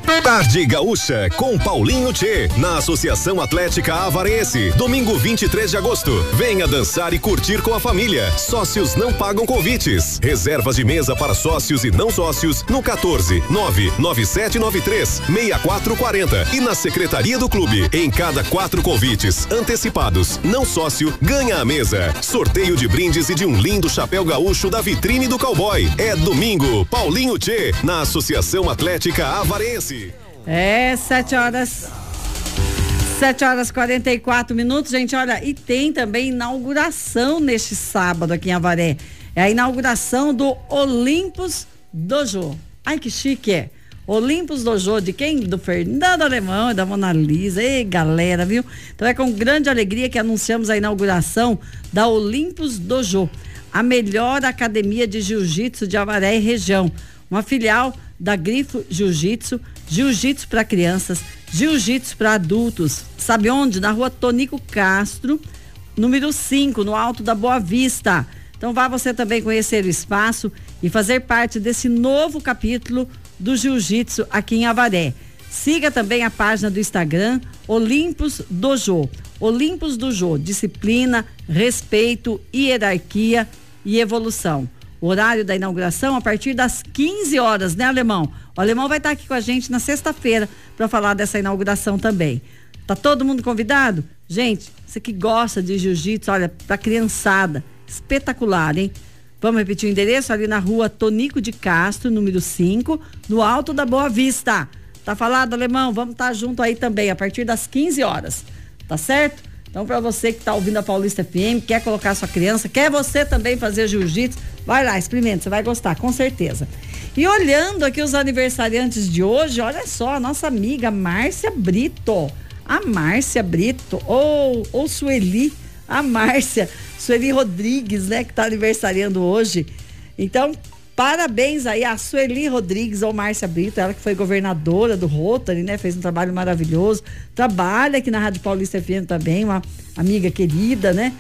Tarde Gaúcha com Paulinho Tchê, na Associação Atlética Avarense, domingo 23 de agosto. Venha dançar e curtir com a família. Sócios não pagam convites. Reservas de mesa para sócios e não sócios no 14 99793 6440 e na secretaria do clube. Em cada 4 convites antecipados, não sócio ganha a mesa. Sorteio de brindes e de um lindo chapéu gaúcho da vitrine do cowboy. É domingo, Paulinho Tchê, na Associação Atlética Avarense. 7h44, gente, olha, e tem também inauguração neste sábado aqui em Avaré. É a inauguração do Olympus Dojo. Ai, que chique, é. Olympus Dojo, de quem? Do Fernando Alemão e da Mona Lisa. Ei, galera, viu? Então é com grande alegria que anunciamos a inauguração da Olympus Dojo, a melhor academia de jiu-jitsu de Avaré e região. Uma filial da Grifo Jiu-Jitsu, jiu-jitsu para crianças, jiu-jitsu para adultos. Sabe onde? Na rua Tonico Castro, número 5, no Alto da Boa Vista. Então vá você também conhecer o espaço e fazer parte desse novo capítulo do jiu-jitsu aqui em Avaré. Siga também a página do Instagram Olympus Dojo. Olympus Dojo, disciplina, respeito, hierarquia e evolução. O horário da inauguração a partir das 15 horas, né, Alemão? O Alemão vai estar aqui com a gente na sexta-feira para falar dessa inauguração também. Tá todo mundo convidado? Gente, você que gosta de jiu-jitsu, olha, pra criançada, espetacular, hein? Vamos repetir o endereço? Ali na rua Tonico de Castro, número 5, no Alto da Boa Vista. Tá falado, Alemão? Vamos estar junto aí também, a partir das 15 horas. Tá certo? Então, para você que tá ouvindo a Paulista FM, quer colocar sua criança, quer você também fazer jiu-jitsu, vai lá, experimenta, você vai gostar, com certeza. E olhando aqui os aniversariantes de hoje, olha só, a nossa amiga Márcia Brito. A Márcia Brito, ou Sueli, a Márcia, Sueli Rodrigues, né, que tá aniversariando hoje. Então, parabéns aí a Sueli Rodrigues ou Márcia Brito, ela que foi governadora do Rotary, né? Fez um trabalho maravilhoso. Trabalha aqui na Rádio Paulista FM também, uma amiga querida, né?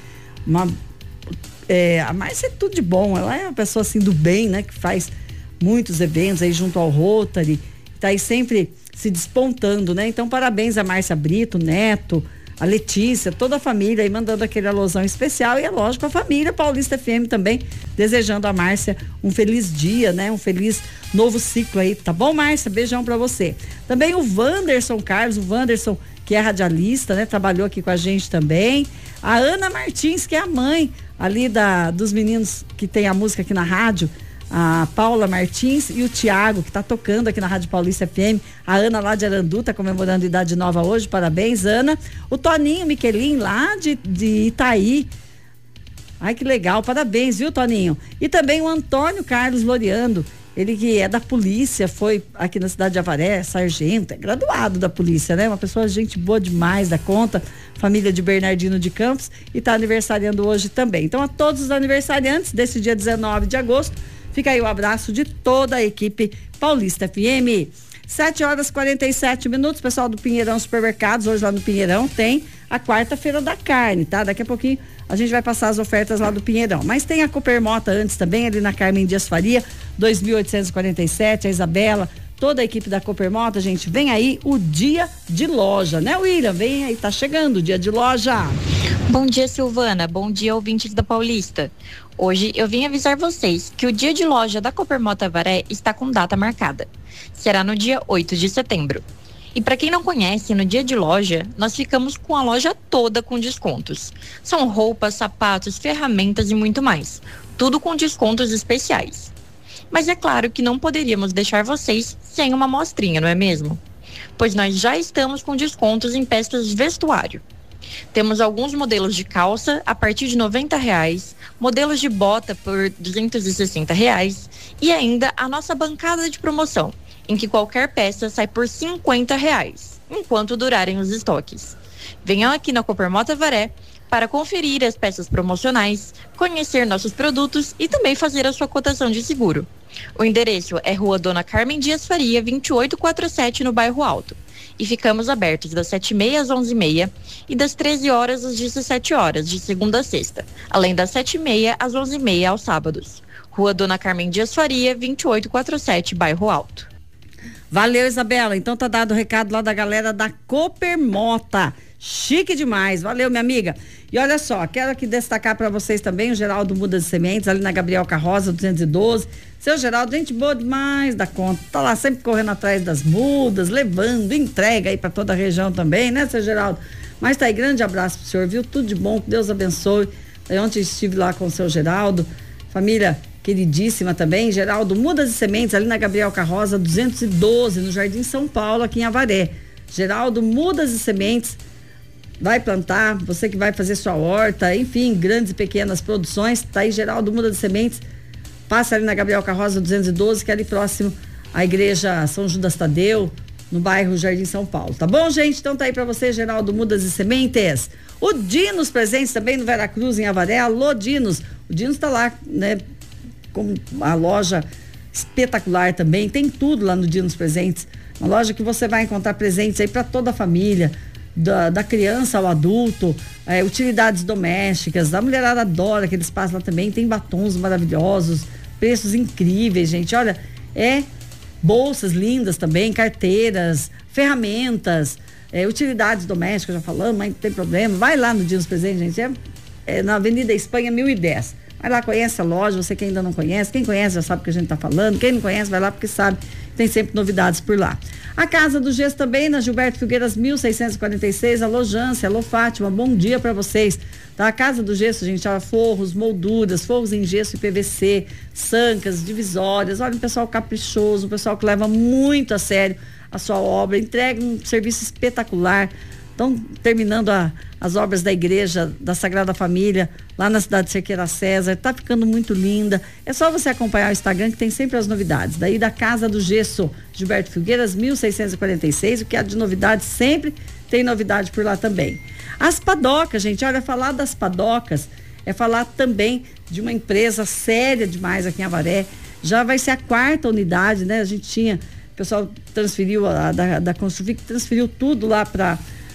A Márcia é tudo de bom, ela é uma pessoa assim do bem, né? Que faz muitos eventos aí junto ao Rotary, tá aí sempre se despontando, né? Então, parabéns a Márcia Brito, Neto, a Letícia, toda a família aí mandando aquele alusão especial e é lógico a família Paulista FM também desejando a Márcia um feliz dia, né? Um feliz novo ciclo aí, tá bom, Márcia? Beijão pra você. Também o Wanderson Carlos, que é radialista, né? Trabalhou aqui com a gente também. A Ana Martins, que é a mãe ali dos meninos que tem a música aqui na rádio, a Paula Martins e o Tiago, que tá tocando aqui na Rádio Paulista FM. A Ana lá de Arandu tá comemorando idade nova hoje, parabéns, Ana. O Toninho Miquelin lá de Itaí. Ai, que legal, parabéns, viu, Toninho? E também o Antônio Carlos Loriando, ele que é da polícia, foi aqui na cidade de Avaré, sargento, é graduado da polícia, né? Uma pessoa, gente boa demais da conta, família de Bernardino de Campos, e tá aniversariando hoje também. Então, a todos os aniversariantes desse dia 19 de agosto, fica aí o abraço de toda a equipe Paulista FM. 7h47, pessoal do Pinheirão Supermercados, hoje lá no Pinheirão tem a quarta-feira da carne, tá? Daqui a pouquinho a gente vai passar as ofertas lá do Pinheirão, mas tem a Coopermota antes também, ali na Carmen Dias Faria, 2847, a Isabela, toda a equipe da Coopermota, gente, vem aí o dia de loja, né, William? Vem aí, tá chegando o dia de loja. Bom dia, Silvana, bom dia, ouvintes da Paulista. Hoje eu vim avisar vocês que o dia de loja da Coopermota Avaré está com data marcada. Será no dia 8 de setembro. E para quem não conhece, no dia de loja, nós ficamos com a loja toda com descontos. São roupas, sapatos, ferramentas e muito mais. Tudo com descontos especiais. Mas é claro que não poderíamos deixar vocês sem uma amostrinha, não é mesmo? Pois nós já estamos com descontos em peças de vestuário. Temos alguns modelos de calça a partir de R$90, modelos de bota por R$260 e ainda a nossa bancada de promoção, em que qualquer peça sai por R$50, enquanto durarem os estoques. Venham aqui na Coopermota Avaré para conferir as peças promocionais, conhecer nossos produtos e também fazer a sua cotação de seguro. O endereço é Rua Dona Carmen Dias Faria, 2847, no Bairro Alto. E ficamos abertos das 7h30 às 11h30 e das 13 horas às 17 horas, de segunda a sexta, além das 7h30 às 11h30 aos sábados. Rua Dona Carmen Dias Faria, 2847, Bairro Alto. Valeu, Isabela. Então tá dado o recado lá da galera da Copermota. Chique demais. Valeu, minha amiga. E olha só, quero aqui destacar para vocês também o Geraldo Mudas de Sementes, ali na Gabriel Carroza, 212. Seu Geraldo, gente boa demais da conta. Tá lá sempre correndo atrás das mudas, levando, entrega aí para toda a região também, né, seu Geraldo? Mas tá aí, grande abraço pro senhor, viu? Tudo de bom, que Deus abençoe. Ontem estive lá com o seu Geraldo, família queridíssima também, Geraldo Mudas de Sementes, ali na Gabriel Carroza, 212, no Jardim São Paulo, aqui em Avaré. Geraldo Mudas de Sementes, vai plantar, você que vai fazer sua horta, enfim, grandes e pequenas produções, tá aí Geraldo Mudas de Sementes, passa ali na Gabriel Carroza 212, que é ali próximo à igreja São Judas Tadeu, no bairro Jardim São Paulo, tá bom, gente? Então tá aí pra você, Geraldo Mudas de Sementes. O Dinos presentes também no Veracruz, em Avaré. Alô, Dinos. O Dinos tá lá, né, com a loja espetacular também, tem tudo lá no Dinos Presentes, uma loja que você vai encontrar presentes aí para toda a família, da criança ao adulto, utilidades domésticas, a mulherada adora aquele espaço lá também, tem batons maravilhosos, preços incríveis, gente, olha, bolsas lindas também, carteiras, ferramentas, utilidades domésticas, já falamos, mas não tem problema, vai lá no Dinos Presentes, gente, na Avenida Espanha 1010. Vai lá, conhece a loja, você que ainda não conhece, quem conhece já sabe o que a gente tá falando, quem não conhece vai lá porque sabe, tem sempre novidades por lá. A Casa do Gesso também, na Gilberto Filgueiras 1646, alô Jância, alô Fátima, bom dia para vocês, tá? A Casa do Gesso, gente, ó, forros, molduras, forros em gesso e PVC, sancas, divisórias, olha, um pessoal caprichoso, um pessoal que leva muito a sério a sua obra, entrega um serviço espetacular. Estão terminando as obras da igreja da Sagrada Família lá na cidade de Cerqueira César, tá ficando muito linda, é só você acompanhar o Instagram que tem sempre as novidades, daí da Casa do Gesso, Gilberto Filgueiras 1646, o que há de novidade sempre tem novidade por lá também. As padocas, gente, olha, falar das padocas é falar também de uma empresa séria demais aqui em Avaré, já vai ser a 4ª unidade, né, a gente tinha, o pessoal transferiu da Construvic, transferiu tudo lá para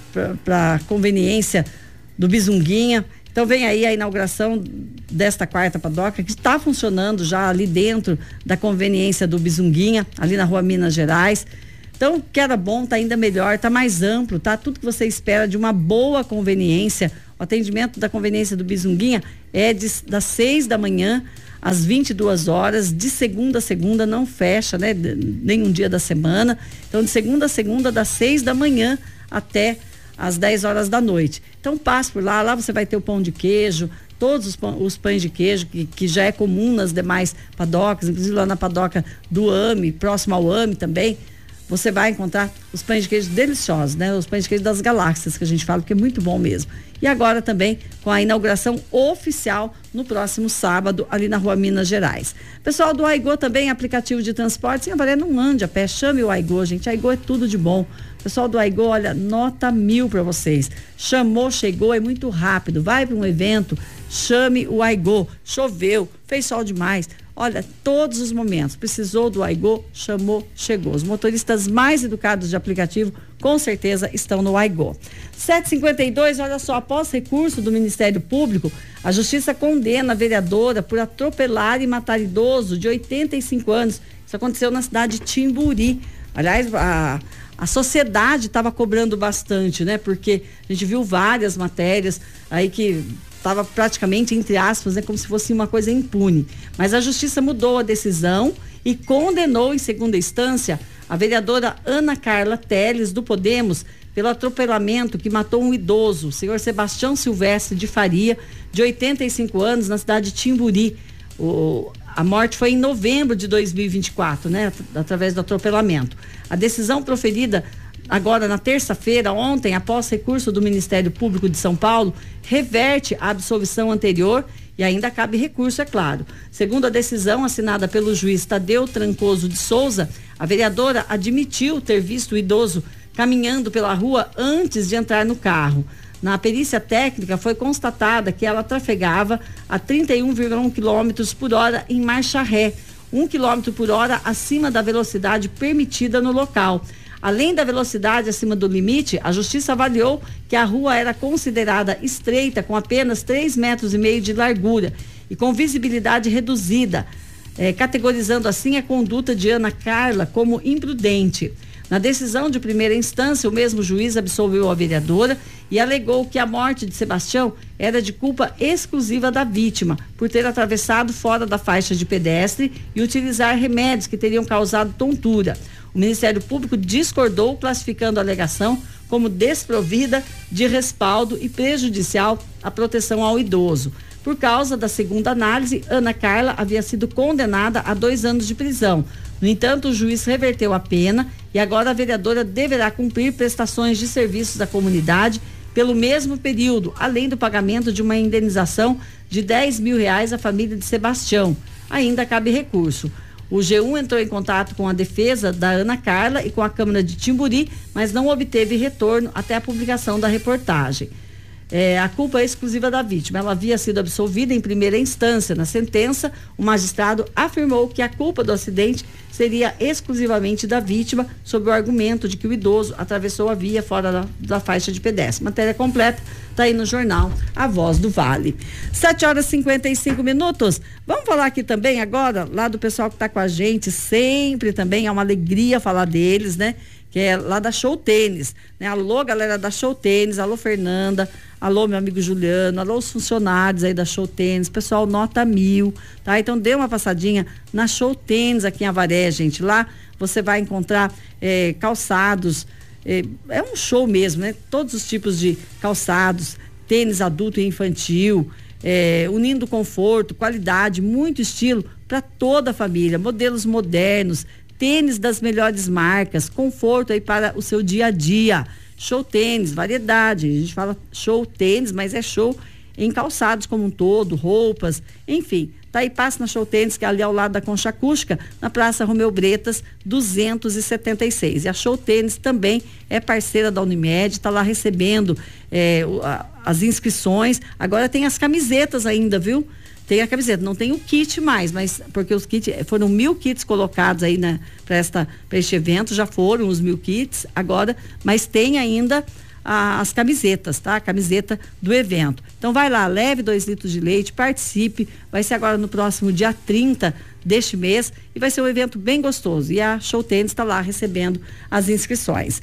conveniência do Bizunguinha. Então vem aí a inauguração desta 4ª padoca, que está funcionando já ali dentro da conveniência do Bizunguinha, ali na Rua Minas Gerais. Então, que era bom, tá ainda melhor, tá mais amplo, tá? Tudo que você espera de uma boa conveniência. O atendimento da conveniência do Bizunguinha é das 6 da manhã às 22 horas, de segunda a segunda, não fecha, né? Nenhum dia da semana. Então, de segunda a segunda, das 6 da manhã até às 10 horas da noite. Então passe por lá você vai ter o pão de queijo, todos os pães de queijo que já é comum nas demais padocas, inclusive lá na padoca do AME, próximo ao AME também, você vai encontrar os pães de queijo deliciosos, né? Os pães de queijo das galáxias que a gente fala, que é muito bom mesmo. E agora também com a inauguração oficial no próximo sábado, ali na Rua Minas Gerais. Pessoal do Aigo também, aplicativo de transporte, em Avaré, não ande a pé, chame o Aigo, gente, Aigo é tudo de bom. Pessoal do Aigo, olha, nota 1000 para vocês. Chamou, chegou, é muito rápido. Vai para um evento, chame o Aigo. Choveu, fez sol demais. Olha, todos os momentos. Precisou do Aigo, chamou, chegou. Os motoristas mais educados de aplicativo, com certeza, estão no Aigo. 7h52, olha só, após recurso do Ministério Público, a Justiça condena a vereadora por atropelar e matar idoso de 85 anos. Isso aconteceu na cidade de Timburi. Aliás, a sociedade estava cobrando bastante, né? Porque a gente viu várias matérias aí que estava praticamente, entre aspas, né, como se fosse uma coisa impune. Mas a Justiça mudou a decisão e condenou em segunda instância a vereadora Ana Carla Teles, do Podemos, pelo atropelamento que matou um idoso, o senhor Sebastião Silvestre de Faria, de 85 anos, na cidade de Timburi. A morte foi em novembro de 2024, né? Através do atropelamento. A decisão proferida agora na terça-feira, ontem, após recurso do Ministério Público de São Paulo, reverte a absolvição anterior e ainda cabe recurso, é claro. Segundo a decisão assinada pelo juiz Tadeu Trancoso de Souza, a vereadora admitiu ter visto o idoso caminhando pela rua antes de entrar no carro. Na perícia técnica foi constatada que ela trafegava a 31,1 km por hora em marcha ré, 1 km por hora acima da velocidade permitida no local. Além da velocidade acima do limite, a Justiça avaliou que a rua era considerada estreita, com apenas 3,5 metros de largura e com visibilidade reduzida. categorizando assim a conduta de Ana Carla como imprudente. Na decisão de primeira instância, o mesmo juiz absolveu a vereadora e alegou que a morte de Sebastião era de culpa exclusiva da vítima, por ter atravessado fora da faixa de pedestre e utilizar remédios que teriam causado tontura. O Ministério Público discordou, classificando a alegação como desprovida de respaldo e prejudicial à proteção ao idoso. Por causa da segunda análise, Ana Carla havia sido condenada a 2 anos de prisão. No entanto, o juiz reverteu a pena e agora a vereadora deverá cumprir prestações de serviços à comunidade pelo mesmo período, além do pagamento de uma indenização de R$10 mil à família de Sebastião. Ainda cabe recurso. O G1 entrou em contato com a defesa da Ana Carla e com a Câmara de Timburi, mas não obteve retorno até a publicação da reportagem. A culpa é exclusiva da vítima. Ela havia sido absolvida em primeira instância. Na sentença, o magistrado afirmou que a culpa do acidente seria exclusivamente da vítima, sob o argumento de que o idoso atravessou a via fora da faixa de pedestre. Matéria completa está aí no jornal A Voz do Vale. 7h55. Vamos falar aqui também agora, lá do pessoal que está com a gente, sempre também é uma alegria falar deles, né? Que é lá da Show Tênis, né? Alô, galera da Show Tênis, alô, Fernanda, alô, meu amigo Juliano, alô, os funcionários aí da Show Tênis, pessoal, nota 1000, tá? Então, dê uma passadinha na Show Tênis aqui em Avaré, gente. Lá você vai encontrar calçados, é um show mesmo, né? Todos os tipos de calçados, tênis adulto e infantil, unindo conforto, qualidade, muito estilo para toda a família, modelos modernos, tênis das melhores marcas, conforto aí para o seu dia a dia. Show Tênis, variedade, a gente fala show tênis, mas é show em calçados como um todo, roupas, enfim. Tá aí, passa na Show Tênis, que é ali ao lado da Concha Acústica, na Praça Romeu Bretas, 276. E a Show Tênis também é parceira da Unimed, está lá recebendo as inscrições. Agora tem as camisetas ainda, viu? Tem a camiseta, não tem o kit mais, mas porque os kits, foram 1000 kits colocados aí para este evento, já foram os 1000 kits agora, mas tem ainda as camisetas, tá? A camiseta do evento. Então vai lá, leve 2 litros de leite, participe, vai ser agora no próximo dia 30 deste mês e vai ser um evento bem gostoso. E a Show Tênis está lá recebendo as inscrições.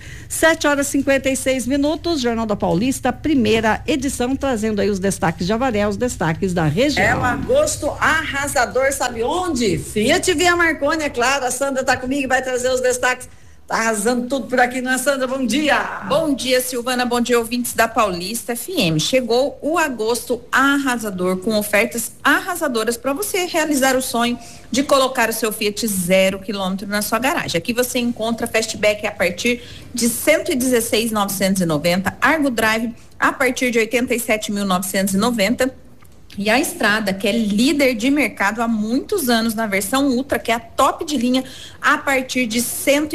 7h56, Jornal da Paulista, primeira edição, trazendo aí os destaques de Avaré, os destaques da região. É um agosto arrasador, sabe onde? Fiat Via Marconi, é claro. A Sandra está comigo e vai trazer os destaques. Tá arrasando tudo por aqui, não é, Sandra? Bom dia! Bom dia, Silvana, bom dia, ouvintes da Paulista FM. Chegou o agosto arrasador, com ofertas arrasadoras para você realizar o sonho de colocar o seu Fiat 0 km na sua garagem. Aqui você encontra Fastback a partir de 116.990, Argo Drive a partir de 87.990, e a Estrada, que é líder de mercado há muitos anos na versão Ultra, que é a top de linha, a partir de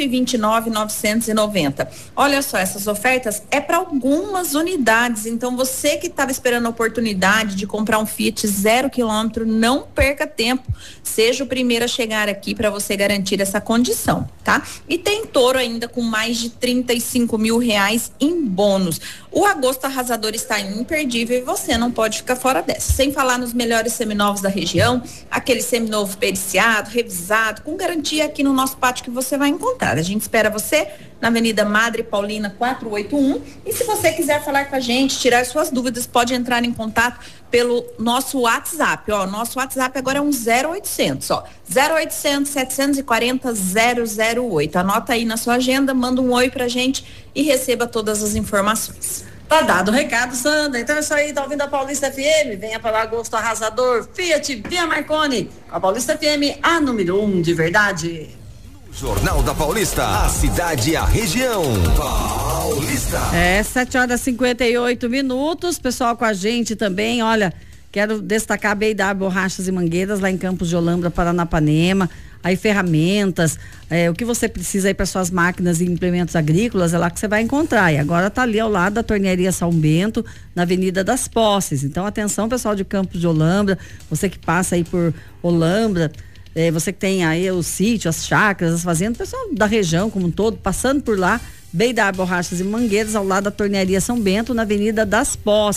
129.990. Olha só, essas ofertas é para algumas unidades, então você que estava esperando a oportunidade de comprar um Fiat 0 km, não perca tempo, seja o primeiro a chegar aqui para você garantir essa condição, tá? E tem Toro ainda com mais de R$35 mil em bônus. O agosto arrasador está imperdível e você não pode ficar fora dessa. Sem falar nos melhores seminovos da região, aquele seminovo periciado, revisado, com garantia aqui no nosso pátio que você vai encontrar. A gente espera você na Avenida Madre Paulina 481, e se você quiser falar com a gente, tirar suas dúvidas, pode entrar em contato pelo nosso WhatsApp, ó, nosso WhatsApp agora é um 0800, ó, 0800 740 008, anota aí na sua agenda, manda um oi pra gente e receba todas as informações. Tá dado o recado, Sandra. Então é isso aí, tá ouvindo a Paulista FM? Venha para o agosto arrasador, Fiat Via Marconi, a Paulista FM, a número 1 de verdade. Jornal da Paulista, a cidade e a região. Paulista. 7h58, pessoal com a gente também, olha, quero destacar a BW Borrachas e Mangueiras lá em Campos de Olambra, Paranapanema, aí ferramentas, o que você precisa aí para suas máquinas e implementos agrícolas, é lá que você vai encontrar. E agora tá ali ao lado da Tornearia São Bento, na Avenida das Posses. Então atenção, pessoal de Campos de Olambra, você que passa aí por Olambra, você que tem aí o sítio, as chácaras, as fazendas, pessoal da região como um todo, passando por lá, BW Borrachas e Mangueiras, ao lado da Tornearia São Bento, na Avenida das Posses.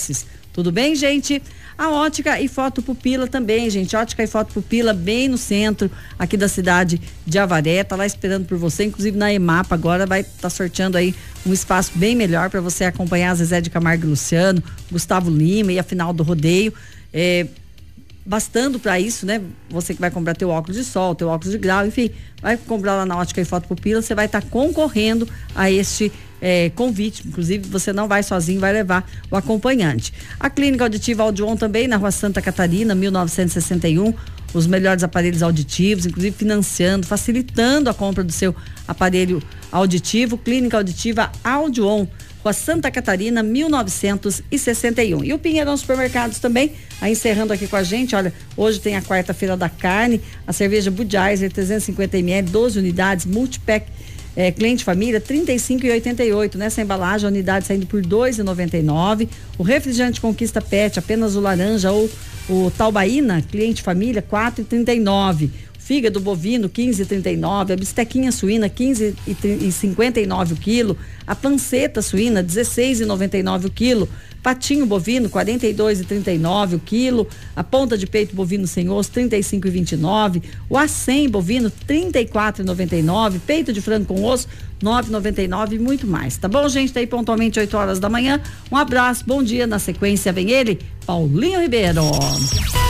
Tudo bem, gente? A Ótica e Foto Pupila também, gente. Ótica e Foto Pupila bem no centro aqui da cidade de Avaré. Tá lá esperando por você. Inclusive na EMAPA agora vai estar sorteando aí um espaço bem melhor para você acompanhar a Zezé de Camargo e Luciano, Gustavo Lima e a final do rodeio. Bastando para isso, né? Você que vai comprar teu óculos de sol, teu óculos de grau, enfim, vai comprar lá na Ótica e Foto Pupila, você vai estar concorrendo a este convite. Inclusive, você não vai sozinho, vai levar o acompanhante. A Clínica Auditiva Audion também, na Rua Santa Catarina, 1961, os melhores aparelhos auditivos, inclusive financiando, facilitando a compra do seu aparelho auditivo. Clínica Auditiva Audion, Rua Santa Catarina, 1961. E o Pinheirão Supermercados também, encerrando aqui com a gente, olha, hoje tem a quarta-feira da carne, a cerveja Budweiser 350 ml, 12 unidades, multipack, cliente família, R$35,88. Nessa embalagem, a unidade saindo por R$2,99. O refrigerante Conquista Pet, apenas o laranja ou o Taubaína, cliente família, R$4,39. Fígado bovino, R$15,39. A bistequinha suína, R$15,59 o quilo. A panceta suína, R$16,99 o quilo. Patinho bovino, R$42,39 o quilo. A ponta de peito bovino sem osso, R$35,29. O acém bovino, R$34,99. Peito de frango com osso, R$9,99 e muito mais. Tá bom, gente? Tá aí pontualmente 8 horas da manhã. Um abraço, bom dia. Na sequência vem ele, Paulinho Ribeiro.